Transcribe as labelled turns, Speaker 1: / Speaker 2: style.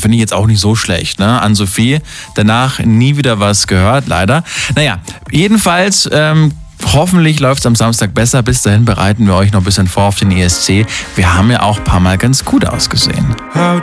Speaker 1: finde ich jetzt auch nicht so schlecht, ne? An Sophie. Danach nie wieder was gehört, leider. Naja, jedenfalls, hoffentlich läuft es am Samstag besser. Bis dahin bereiten wir euch noch ein bisschen vor auf den ESC. Wir haben ja auch ein paar Mal ganz gut ausgesehen.
Speaker 2: How